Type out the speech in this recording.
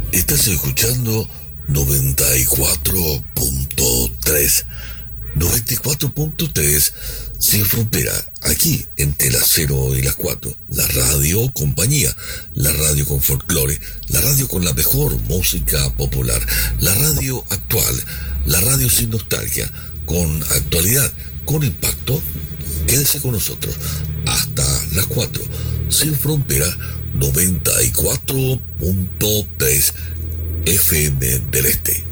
Estás escuchando 94.3. 94.3 Sin Frontera, aquí entre las 0 y las 4. La radio compañía, la radio con folclore, la radio con la mejor música popular, la radio actual, la radio sin nostalgia, con actualidad, con impacto. Quédese con nosotros hasta las 4. Sin Frontera 94.3 FM del Este.